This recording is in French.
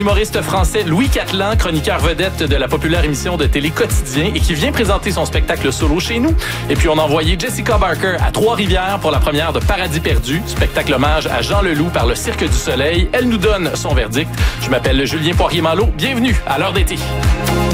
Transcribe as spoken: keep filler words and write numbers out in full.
Humoriste français Louis Cattelan, chroniqueur vedette de la populaire émission de télé Quotidien et qui vient présenter son spectacle solo chez nous. Et puis on a envoyé Jessica Barker à Trois-Rivières pour la première de Paradis perdu, spectacle hommage à Jean Leloup par le Cirque du Soleil. Elle nous donne son verdict. Je m'appelle Julien Poirier-Malo. Bienvenue à l'heure d'été.